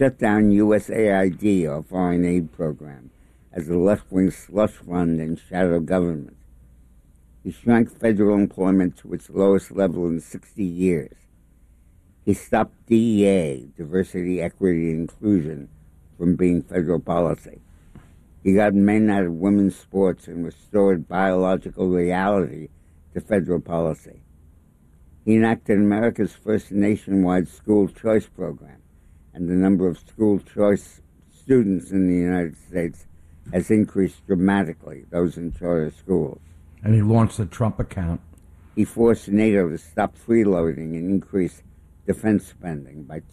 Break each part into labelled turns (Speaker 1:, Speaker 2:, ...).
Speaker 1: shut down USAID, our foreign aid program, as a left-wing slush fund and shadow government. He shrank federal employment to its lowest level in 60 years. He stopped DEA, diversity, equity, and inclusion, from being federal policy. He got men out of women's sports and restored biological reality to federal policy. He enacted America's first nationwide school choice program, and the number of school choice students in the United States has increased dramatically, those in charter schools.
Speaker 2: And he launched the Trump account.
Speaker 1: He forced NATO to stop freeloading and increase defense spending by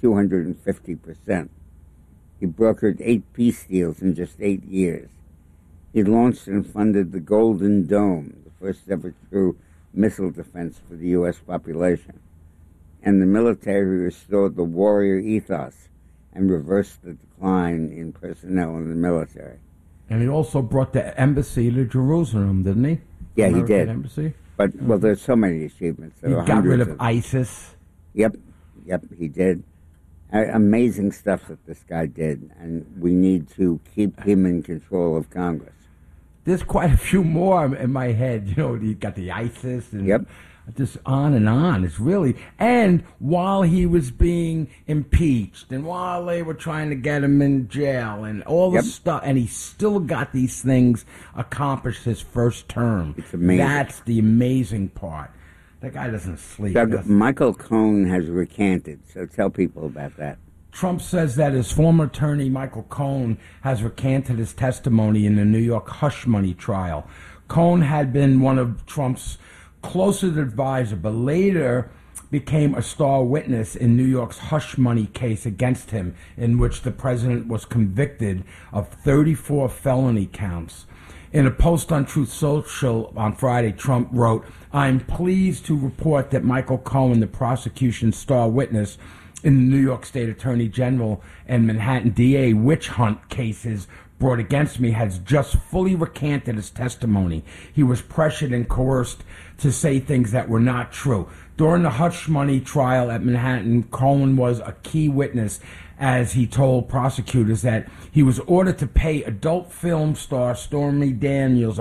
Speaker 1: 250%. He brokered 8 peace deals in just 8 years. He launched and funded the Golden Dome, the first ever true missile defense for the U.S. population. And the military restored the warrior ethos and reversed the decline in personnel in the military.
Speaker 2: And he also brought the embassy to Jerusalem, didn't he?
Speaker 1: Yeah,
Speaker 2: American
Speaker 1: he did.
Speaker 2: Embassy?
Speaker 1: But, well, there's so many achievements.
Speaker 2: He got rid of ISIS.
Speaker 1: Yep, he did. Amazing stuff that this guy did, and we need to keep him in control of Congress.
Speaker 2: There's quite a few more in my head. You know, you got the ISIS and
Speaker 1: Yep.
Speaker 2: just on and on. It's really... And while he was being impeached and while they were trying to get him in jail and all the
Speaker 1: Yep.
Speaker 2: stuff, and he still got these things accomplished his first term.
Speaker 1: It's amazing.
Speaker 2: That's the amazing part. That guy doesn't sleep.
Speaker 1: Doug, Michael Cohen has recanted, so tell people about that.
Speaker 2: Trump says that his former attorney, Michael Cohen, has recanted his testimony in the New York hush money trial. Cohen had been one of Trump's closest advisors, but later became a star witness in New York's hush money case against him, in which the president was convicted of 34 felony counts. In a post on Truth Social on Friday, Trump wrote, "I'm pleased to report that Michael Cohen, the prosecution's star witness in the New York State Attorney General and Manhattan DA witch hunt cases brought against me, has just fully recanted his testimony. He was pressured and coerced to say things that were not true. During the hush money trial at Manhattan, Cohen was a key witness, as he told prosecutors that he was ordered to pay adult film star Stormy Daniels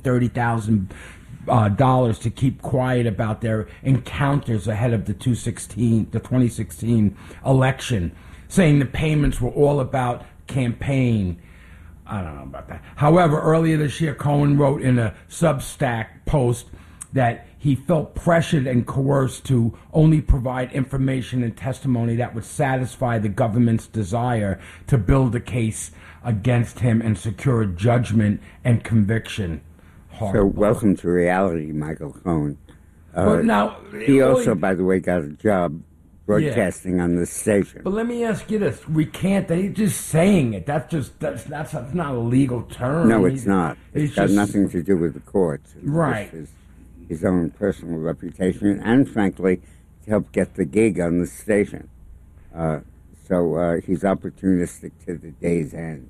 Speaker 2: $130,000 to keep quiet about their encounters ahead of the 2016 election, saying the payments were all about campaign." I don't know about that. However, earlier this year, Cohen wrote in a Substack post that he felt pressured and coerced to only provide information and testimony that would satisfy the government's desire to build a case against him and secure a judgment and conviction. Horrible.
Speaker 1: So welcome to reality, Michael Cohen.
Speaker 2: But now,
Speaker 1: he also, by the way, got a job broadcasting on this station.
Speaker 2: But let me ask you this: recant that he's just saying it. That's not a legal term.
Speaker 1: No, it's not. It's got
Speaker 2: just
Speaker 1: nothing to do with the courts. It's
Speaker 2: right.
Speaker 1: just his own personal reputation, and frankly, to help get the gig on the station. So he's opportunistic to the day's end.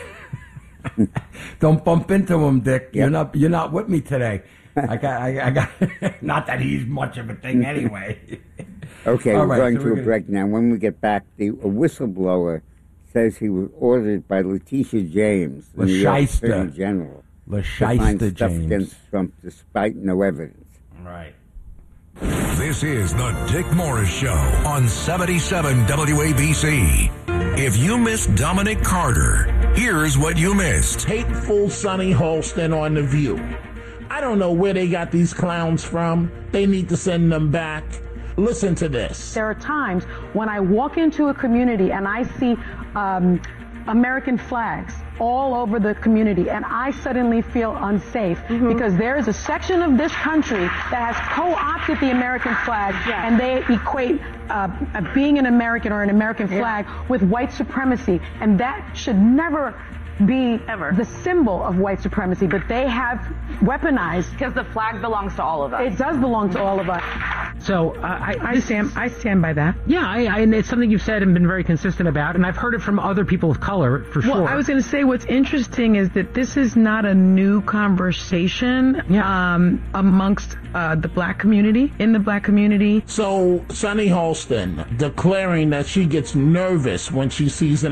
Speaker 2: Don't bump into him, Dick.
Speaker 1: Yep.
Speaker 2: You're not with me today. I got. Not that he's much of a thing anyway.
Speaker 1: Okay,
Speaker 2: All
Speaker 1: we're
Speaker 2: right,
Speaker 1: going to a break now. When we get back, a whistleblower says he was ordered by Letitia James, the New York Attorney General, to find stuff against Trump despite no evidence.
Speaker 2: Right.
Speaker 3: This is the Dick Morris Show on 77 WABC. If you missed Dominic Carter, here's what you missed.
Speaker 4: Hateful Sonny Holston on The View. I don't know where they got these clowns from. They need to send them back. Listen to this.
Speaker 5: There are times when I walk into a community and I see American flags all over the community, and I suddenly feel unsafe because there is a section of this country that has co-opted the American flag, and they equate being an American or an American flag with white supremacy, and that should never be the symbol of white supremacy, but they have weaponized.
Speaker 6: Because the flag belongs to all of us.
Speaker 5: It does belong to all of us.
Speaker 7: So
Speaker 8: I stand by that.
Speaker 7: Yeah, and it's something you've said and been very consistent about, and I've heard it from other people of color for sure.
Speaker 8: Well, I was going to say what's interesting is that this is not a new conversation amongst the black community, in the black community.
Speaker 4: So Sunny Holston declaring that she gets nervous when she sees an